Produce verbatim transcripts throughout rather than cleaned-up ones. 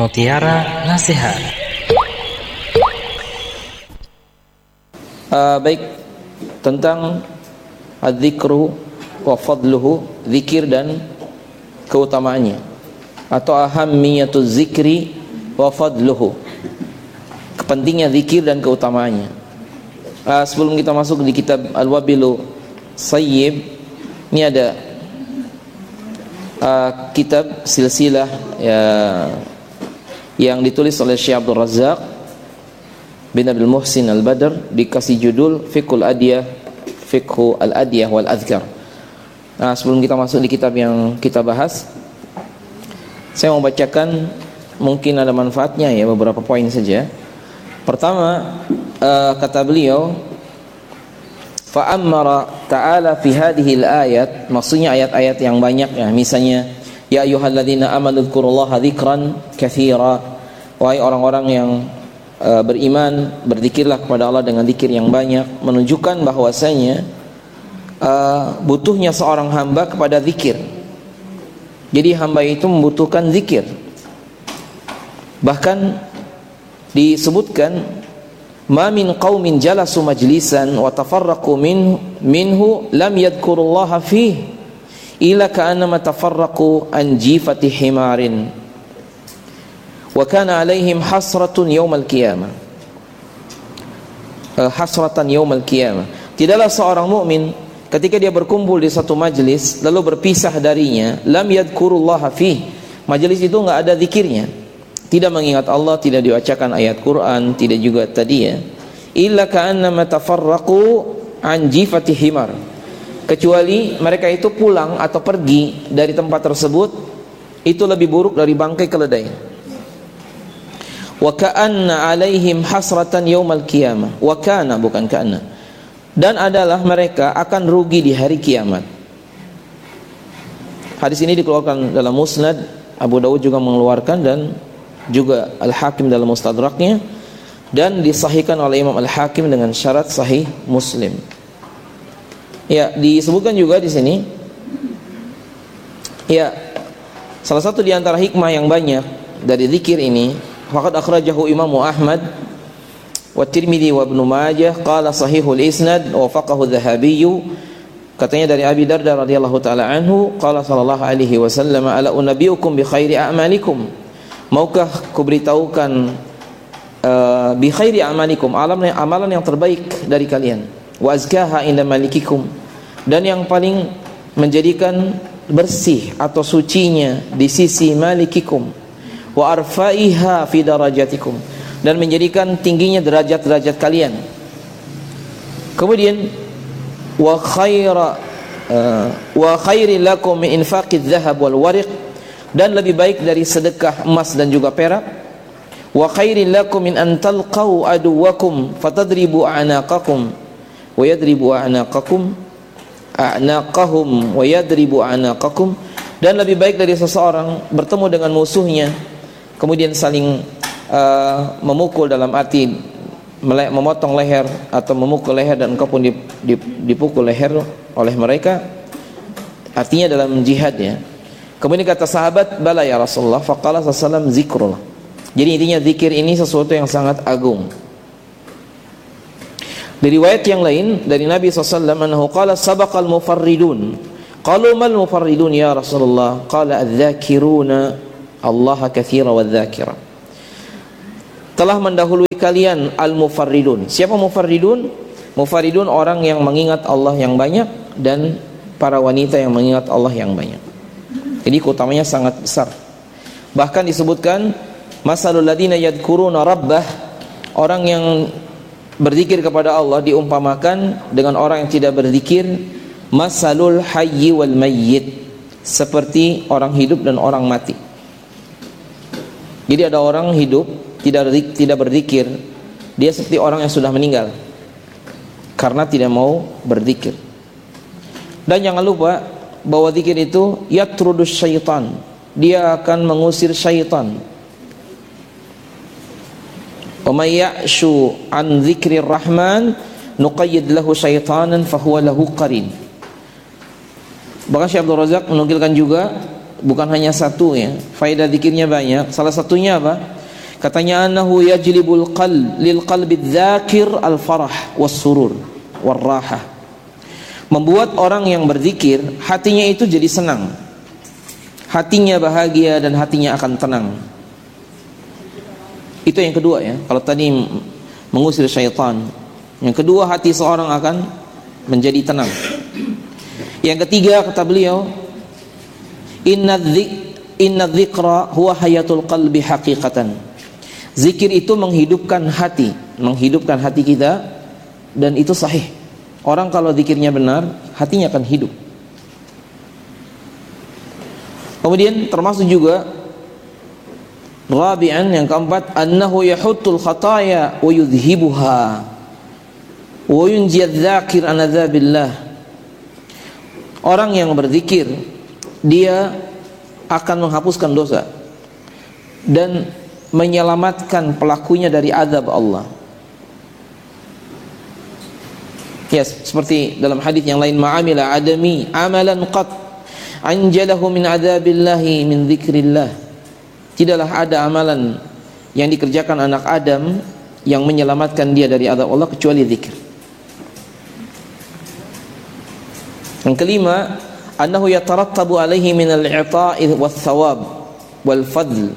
Mutiara Nasihat. Uh, baik, tentang adzikru wa fadluhu, zikir dan keutamaannya, atau ahammiyatuz zikri wa fadluhu, kepentingnya zikir dan keutamaannya. Uh, sebelum kita masuk di kitab Al-Wabilu Sayyib, ini ada uh, kitab silsilah ya, yang ditulis oleh Syekh Abdul Razak bin Abdul Muhsin Al-Badr, dikasih judul Fiqhul Adiyah, Fiqhu Al-Adiyah wal Adhkar. Nah, sebelum kita masuk di kitab yang kita bahas, saya mau bacakan, mungkin ada manfaatnya ya, beberapa poin saja. Pertama, uh, kata beliau, fa'ammara ta'ala fi hadhihi al-ayat, maksudnya ayat-ayat yang banyak ya, misalnya ya ayyuhalladzina amanu dzkurullaha dzikran katsira, wahai orang-orang yang uh, beriman, berzikirlah kepada Allah dengan zikir yang banyak, menunjukkan bahwasanya uh, butuhnya seorang hamba kepada zikir. Jadi hamba itu membutuhkan zikir. Bahkan disebutkan, ma min qaumin jalasu majlisan wa tafarraqu min minhu lam yadhkurullaha fihi illa ka'annama tafarraqu an jifati himarin wa kana alaihim hasratun yaumal qiyamah, uh, hasratan yaumal qiyamah. Tidaklah seorang mukmin ketika dia berkumpul di satu majlis lalu berpisah darinya, lam yadhkurullaha fihi, majlis itu enggak ada zikirnya, tidak mengingat Allah, tidak dibacakan ayat Quran, tidak juga tadi ya, illa ka'annama tafarraqu an jifati himar, kecuali mereka itu pulang atau pergi dari tempat tersebut itu lebih buruk dari bangkai keledai. Wa ka'anna alaihim hasratan yaumal qiyamah, wa kana, bukan ka'anna, dan adalah mereka akan rugi di hari kiamat. Hadis ini dikeluarkan dalam Musnad, Abu Dawud juga mengeluarkan, dan juga Al-Hakim dalam Mustadraknya, dan disahihkan oleh Imam Al-Hakim dengan syarat sahih Muslim. Ya, disebutkan juga di sini, ya, salah satu di antara hikmah yang banyak dari zikir ini, faqad akhrajahu Imam Ahmad wa Tirmidzi wa Ibnu Majah, qala sahihul isnad wa faqahu Dzahabi, katanya dari Abi Darda radhiyallahu taala anhu, qala sallallahu alaihi wasallam, ala unabiyukum bi khairi a'malikum, maukah kuberitahukan uh, bi khairi a'malikum, amalan amalan yang terbaik dari kalian, wa azkaha inda malikikum, dan yang paling menjadikan bersih atau sucinya di sisi malikikum, wa arfaiha fi darajatikum, dan menjadikan tingginya derajat-derajat kalian. Kemudian wa khaira uh, wa khairi lakum min infaqiz dzahab wal wariq, dan lebih baik dari sedekah emas dan juga perak. Wa khairin lakum min an talqau aduwakum fatadribu a'naqakum wa yadribu a'naqakum a'naqahum wa yadribu a'naqakum, dan lebih baik dari seseorang bertemu dengan musuhnya kemudian saling uh, memukul, dalam arti memotong leher atau memukul leher dan engkau pun dipukul leher oleh mereka, artinya dalam jihad ya. Kemudian kata sahabat, bala ya Rasulullah, faqala sallallahu alaihi wasallam zikrullah. Jadi intinya zikir ini sesuatu yang sangat agung. Di riwayat yang lain dari Nabi sallallahu alaihi wasallam, annahu qala sabaqal mufarridun. Qalu mal mufarridun ya Rasulullah? Qala adz-dzakiruna Allah katsira wadz-dzakira. Telah mendahului kalian al-mufarridun. Siapa mufarridun? Mufarridun orang yang mengingat Allah yang banyak, dan para wanita yang mengingat Allah yang banyak. Jadi keutamanya sangat besar. Bahkan disebutkan masalul ladina yadhkuruna rabbah, orang yang berzikir kepada Allah diumpamakan dengan orang yang tidak berzikir, masalul hayyi wal mayyit, seperti orang hidup dan orang mati. Jadi ada orang hidup tidak tidak berzikir, dia seperti orang yang sudah meninggal karena tidak mau berzikir. Dan jangan lupa bahwa zikir itu yatrudus syaitan, dia akan mengusir syaitan. Wa may ya'shu an dzikrir rahman nuqayyid lahu syaitanan fahuwa lahu qarin. Bahkan Syekh Abdul Razak menukilkan juga bukan hanya satu ya. Faedah zikirnya banyak. Salah satunya apa? Katanya annahu yajlibul qalb lil qalbi dzakir al farah was surur war rahah. Membuat orang yang berzikir hatinya itu jadi senang. Hatinya bahagia dan hatinya akan tenang. Itu yang kedua ya. Kalau tadi mengusir syaitan, yang kedua hati seorang akan menjadi tenang. Yang ketiga kata beliau, inna dzik inna dzikra huwa hayatul qalbi haqiqatan. Zikir itu menghidupkan hati, menghidupkan hati kita, dan itu sahih. Orang kalau zikirnya benar, hatinya akan hidup. Kemudian termasuk juga rabi'an, yang keempat, annahu yahuttul khataya wa yudhibuha wa yunjiyadz dzakir an adzabillah. Orang yang berzikir, dia akan menghapuskan dosa dan menyelamatkan pelakunya dari azab Allah. Yes, seperti dalam hadis yang lain, ma'amila adami amalan qat anjalahu min adzabillahi min dzikrillah. Tidaklah ada amalan yang dikerjakan anak Adam yang menyelamatkan dia dari azab Allah kecuali zikir. Yang kelima, annahu yatarattabu alaihi min al-i'ta'i was-thawab wal-fadl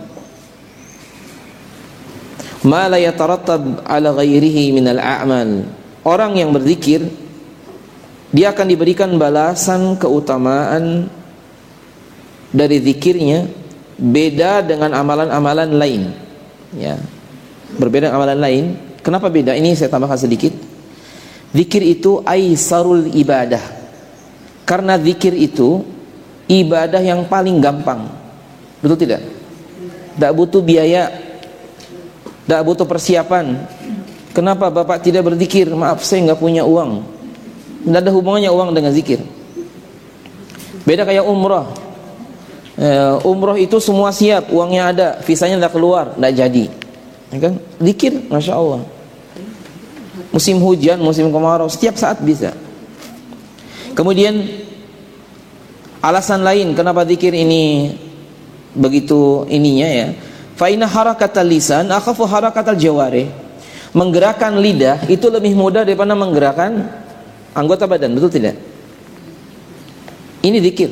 ma la yatarattab ala ghairihi min al-a'mal. Orang yang berzikir, dia akan diberikan balasan keutamaan dari zikirnya beda dengan amalan-amalan lain ya. Berbeda dengan amalan lain. Kenapa beda? Ini saya tambahkan sedikit. Zikir itu aisarul ibadah. Karena zikir itu ibadah yang paling gampang. Betul tidak? Tidak butuh biaya, tidak butuh persiapan. Kenapa Bapak tidak berzikir? Maaf, saya nggak punya uang. Tidak ada hubungannya uang dengan zikir. Beda kayak umrah. Uh, umroh itu semua siap, uangnya ada, visanya tidak keluar, tidak jadi ya kan? Zikir, Masya Allah, musim hujan, musim kemarau, setiap saat bisa. Kemudian alasan lain kenapa zikir ini begitu ininya ya, fa inna harakatal lisan akhafu harakatal jawarih. Menggerakkan lidah itu lebih mudah daripada menggerakkan anggota badan, betul tidak? Ini zikir.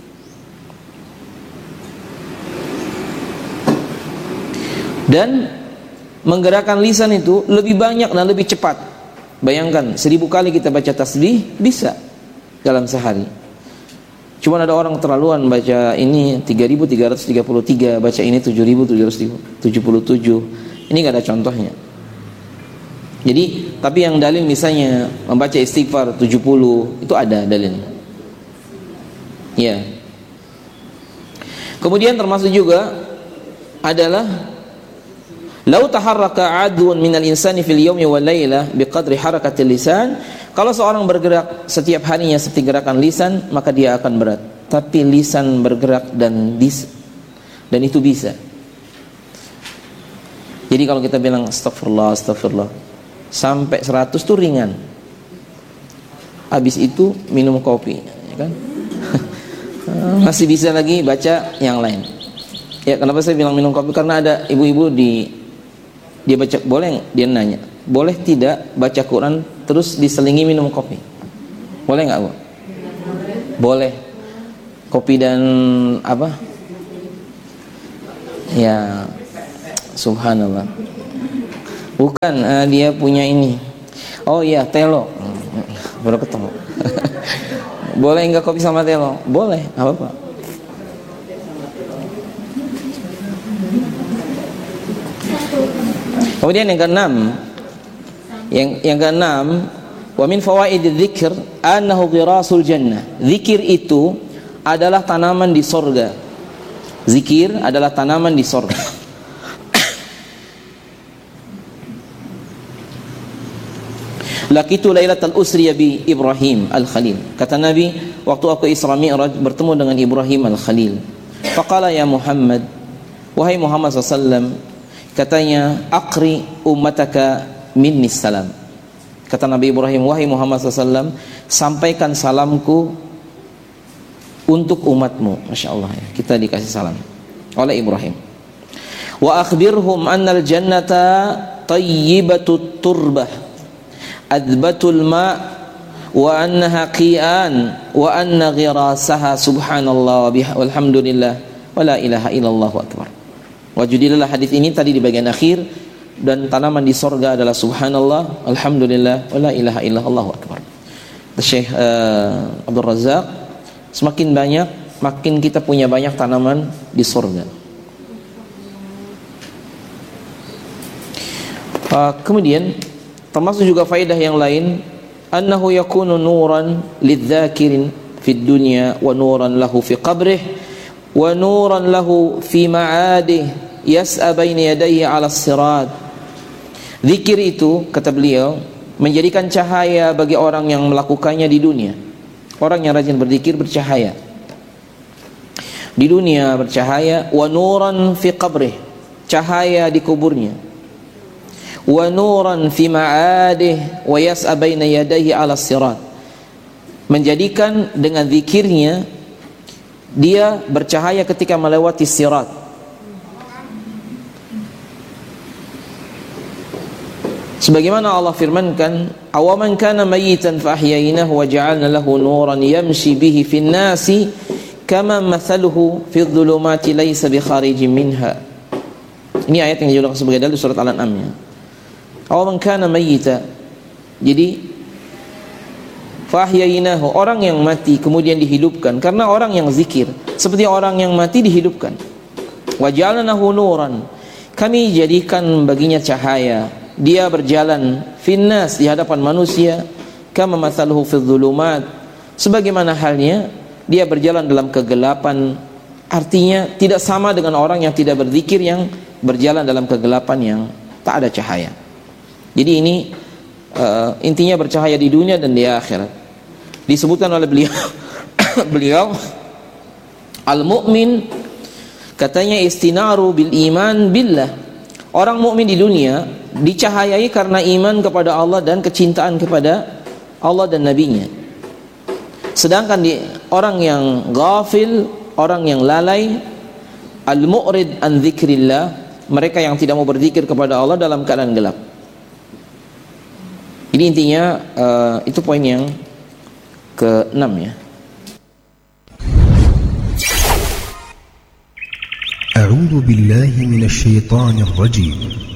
Dan menggerakkan lisan itu lebih banyak dan lebih cepat. Bayangkan, seribu kali kita baca tasbih bisa dalam sehari. Cuma ada orang terlaluan baca ini tiga ribu tiga ratus tiga puluh tiga, baca ini tujuh ribu tujuh ratus tujuh puluh tujuh. Ini gak ada contohnya. Jadi, tapi yang dalil misalnya membaca istighfar tujuh puluh, itu ada dalilnya. Ya. Kemudian termasuk juga adalah lau taharraka adun minal insani fil yawmi wal laila biqadri harakatil lisan. Kalau seorang bergerak setiap harinya seperti gerakan lisan, maka dia akan berat. Tapi lisan bergerak dan bisa, dan itu bisa. Jadi kalau kita bilang astagfirullah, astagfirullah sampai seratus itu ringan. Habis itu minum kopi, ya kan? Masih bisa lagi baca yang lain. Ya, kenapa saya bilang minum kopi? Karena ada ibu-ibu di dia baca, boleh, dia nanya, boleh tidak baca Quran terus diselingi minum kopi? Boleh nggak Bu? Boleh. Kopi dan apa? Ya, subhanallah. Bukan, uh, dia punya ini. Oh iya, telo. Baru ketemu. Boleh nggak kopi sama telo? Boleh, apa apa. Kemudian yang keenam, yang yang keenam, wa min fawaididz dzikr annahu ghirasul jannah. Zikir itu adalah tanaman di sorga. Zikir adalah tanaman di sorga. Laqitu lailatal usri bi Ibrahim al-Khalil. Kata Nabi, waktu aku Isra Mi'raj bertemu dengan Ibrahim al-Khalil. Faqala ya Muhammad, wahai Muhammad sallallahu alaihi wasallam, katanya, aqri ummataka minni salam. Kata Nabi Ibrahim, wahai Muhammad sallallahu alaihi wasallam, sampaikan salamku untuk umatmu. Masya Allah ya. Kita dikasih salam oleh Ibrahim. Wa akhbirhum annal jannata tayyibatut turbah adbatul ma' wa annaha qi'an wa anna ghirasaha subhanallah walhamdulillah wa la ilaha illallah akbar. Wajudilah hadis ini tadi di bagian akhir, dan tanaman di sorga adalah subhanallah alhamdulillah wa la ilaha illallah akbar. Syekh uh, Abdul Razak, semakin banyak makin kita punya banyak tanaman di sorga. Uh, kemudian termasuk juga faedah yang lain, annahu yakunu nuran lidzakirin fid dunya wa nuran lahu fi qabrih wa nuran lahu fi ma'adih yas'a baina yadayhi 'ala as-sirat. Zikir itu, kata beliau, menjadikan cahaya bagi orang yang melakukannya di dunia. Orang yang rajin berzikir bercahaya di dunia, bercahaya. Wa nuran fi qabrih, cahaya di kuburnya. Wa nuran fi ma'adih wa yas'a baina yadayhi 'ala as-sirat, menjadikan dengan zikirnya dia bercahaya ketika melewati sirat. Sebagaimana Allah firmankan, awaman kana mayitan fa ahyaynahu wa ja'alna lahu nuran yamshi bihi fin nasi kama mathaluhu fi dhulumati laysa bi kharijin minha. Ini ayat yang dijadikan sebagai dalil surat Al-An'am. Awaman kana mayyita, jadi fahyaynahu, orang yang mati kemudian dihidupkan, karena orang yang zikir seperti orang yang mati dihidupkan. Wa ja'alna lahu nuran, kami jadikan baginya cahaya, dia berjalan finnas, di hadapan manusia, kama mathaluhu fidh dhulumat, sebagaimana halnya dia berjalan dalam kegelapan. Artinya tidak sama dengan orang yang tidak berzikir yang berjalan dalam kegelapan yang tak ada cahaya. Jadi ini uh, intinya bercahaya di dunia dan di akhirat. Disebutkan oleh beliau beliau al-mu'min, katanya istinaru bil iman billah. Orang mukmin di dunia dicahayai karena iman kepada Allah dan kecintaan kepada Allah dan nabinya. Sedangkan di orang yang ghafil, orang yang lalai, al-mu'rid an dzikrillah, mereka yang tidak mau berzikir kepada Allah dalam keadaan gelap. Ini intinya uh, itu poin yang keenam ya. A'udzu billahi minasy syaithanir rajim.